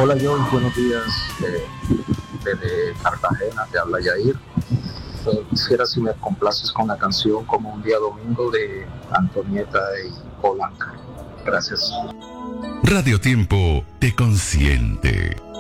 Hola John, buenos días. Desde Cartagena te habla Yair. Quisiera si me complaces con la canción Como un día domingo de Antonieta y Polanca. Gracias. Radio Tiempo te consiente.